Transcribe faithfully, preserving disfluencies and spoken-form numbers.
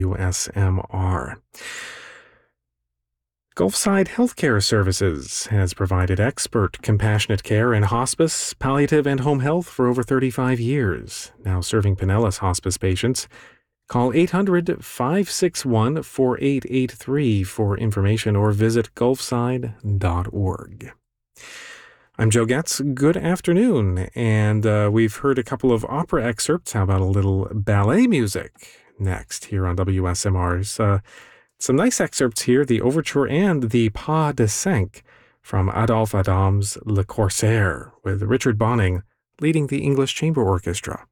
W S M R. Gulfside Healthcare Services has provided expert compassionate care in hospice, palliative, and home health for over thirty-five years, now serving Pinellas hospice patients. Call eight hundred, five six one, four eight eight three for information or visit gulfside dot org. I'm Joe Getz. Good afternoon. And uh, we've heard a couple of opera excerpts. How about a little ballet music next here on W S M R's? Uh, some nice excerpts here, the overture and the Pas de Cinq from Adolphe Adam's Le Corsaire, with Richard Bonning leading the English Chamber Orchestra.